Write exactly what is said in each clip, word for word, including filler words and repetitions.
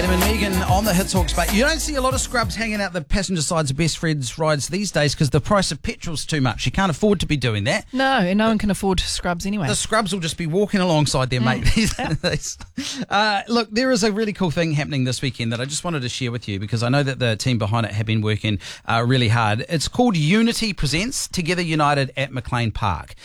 Adam and Megan on the Hits Hawke's Bay. You don't see a lot of scrubs hanging out the passenger sides of best friends rides these days because the price of petrol's too much. You can't afford to be doing that. No, and no one can afford scrubs anyway. The scrubs will just be walking alongside their Mm. mate these days. Uh, look, there is a really cool thing happening this weekend that I just wanted to share with you because I know that the team behind it have been working uh, really hard. It's called Unity Presents Together United at McLean Park.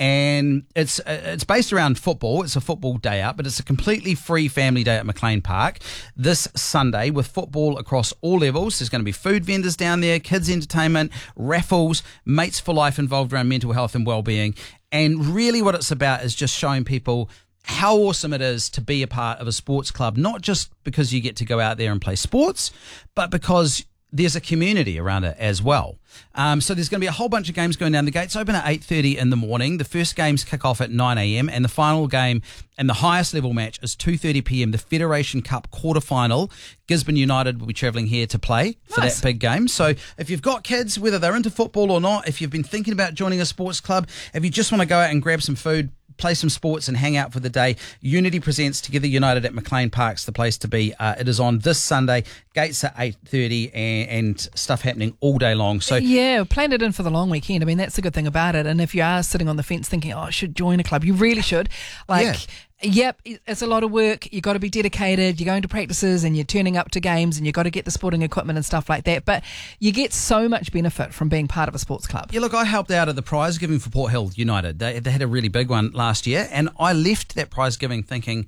And it's uh, it's based around football. It's a football day out, but it's a completely free family day at McLean Park this Sunday with football across all levels. There's going to be food vendors down there, kids entertainment, raffles, Mates for Life involved around mental health and well-being. And really what it's about is just showing people how awesome it is to be a part of a sports club, not just because you get to go out there and play sports, but because there's a community around it as well. Um, so there's going to be a whole bunch of games going down. The gates open at eight thirty in the morning. The first games kick off at nine a.m. and the final game and the highest level match is two thirty p.m. The Federation Cup quarterfinal. Gisborne United will be travelling here to play for Nice. that big game. So if you've got kids, whether they're into football or not, if you've been thinking about joining a sports club, if you just want to go out and grab some food, play some sports and hang out for the day, Unity Presents Together United at McLean Park's the place to be. Uh, it is on this Sunday. Gates at eight thirty and, and stuff happening all day long. So yeah, plan it in for the long weekend. I mean, that's the good thing about it. And if you are sitting on the fence thinking, oh, I should join a club, you really should. Like, Yeah. Yep, it's a lot of work. You've got to be dedicated. You're going to practices and you're turning up to games and you've got to get the sporting equipment and stuff like that. But you get so much benefit from being part of a sports club. Yeah, look, I helped out at the prize giving for Port Hill United. They, they had a really big one last year, and I left that prize giving thinking,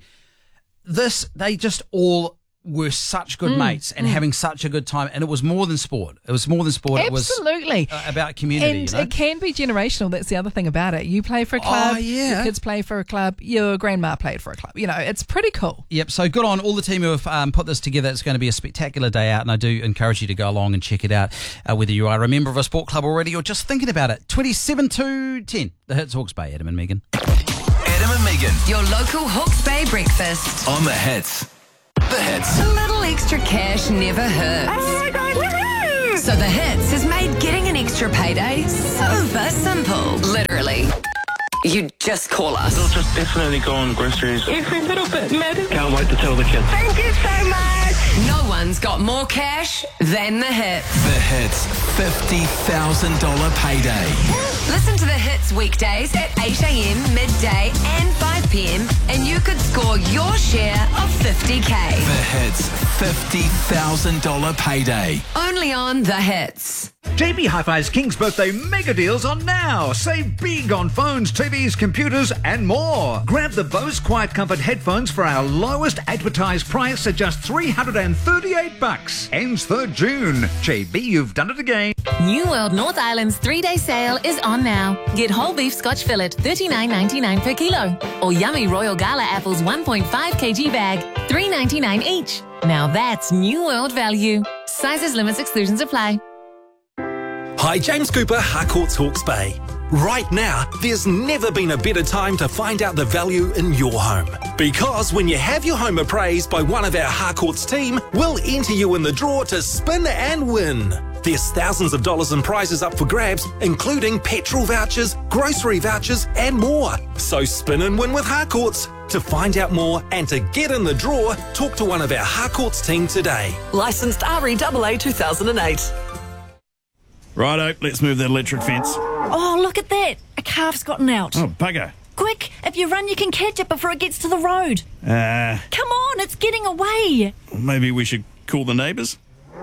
this, they just all were such good Mm, mates and mm. having such a good time, and it was more than sport. It was more than sport. Absolutely. It was uh, about community. And you know? it can be generational. That's the other thing about it. You play for a club, Oh, yeah. your kids play for a club, your grandma played for a club. You know, it's pretty cool. Yep, so good on all the team who have um, put this together. It's going to be a spectacular day out, and I do encourage you to go along and check it out, uh, whether you are a member of a sport club already or just thinking about it. twenty-seven to ten, the Hits Hawke's Bay, Adam and Megan. Adam and Megan Your local Hawke's Bay breakfast. on the Hits. The Hits. A little extra cash never hurts. So the Hits has made getting an extra payday super simple. Literally. You just call us. We'll just definitely go on groceries. Every little bit matters. Can't wait to tell the kids. Thank you so much. No one's got more cash than the Hits. The Hits fifty thousand dollars payday. Listen to the Hits weekdays at eight a.m, midday and five p.m. and you could score your share of fifty K. The Hits fifty thousand dollars payday. Only on the Hits. J B Hi-Fi's King's Birthday mega deals on now. Save big on phones, T Vs, computers and more. Grab the Bose Quiet Comfort headphones for our lowest advertised price at just three hundred thirty-eight bucks. Ends third June. J B, you've done it again. New World North Island's three-day sale is on now. Get whole beef Scotch fillet, thirty-nine ninety-nine per kilo. Or yummy Royal Gala apples one point five kilogram bag, three ninety-nine each. Now that's New World value. Sizes, limits, exclusions apply. Hi, James Cooper, Harcourts Hawke's Bay. Right now, there's never been a better time to find out the value in your home. Because when you have your home appraised by one of our Harcourts team, we'll enter you in the draw to spin and win. There's thousands of dollars in prizes up for grabs, including petrol vouchers, grocery vouchers, and more. So spin and win with Harcourts. To find out more and to get in the draw, talk to one of our Harcourts team today. Licensed R E A A two thousand eight. Righto, let's move that electric fence. Oh, look at that. A calf's gotten out. Oh, bugger. Quick, if you run, you can catch it before it gets to the road. Uh, Come on, it's getting away. maybe we should call the neighbours?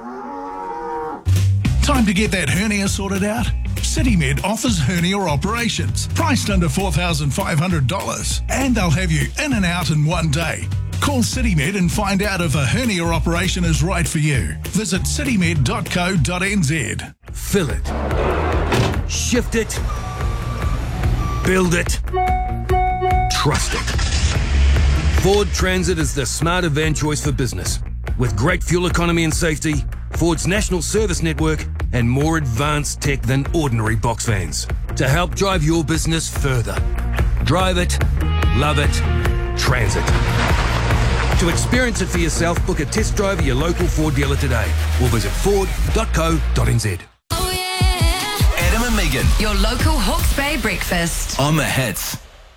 Time to get that hernia sorted out? CityMed offers hernia operations, priced under four thousand five hundred dollars. And they'll have you in and out in one day. Call CityMed and find out if a hernia operation is right for you. Visit citymed dot co dot n z. Fill it. Shift it. Build it. Trust it. Ford Transit is the smarter van choice for business. With great fuel economy and safety, Ford's national service network, and more advanced tech than ordinary box vans to help drive your business further. Drive it, love it, Transit. To experience it for yourself, book a test drive at your local Ford dealer today or visit ford dot co dot n z. Adam and Megan Your local Hawke's Bay breakfast. on the Hits.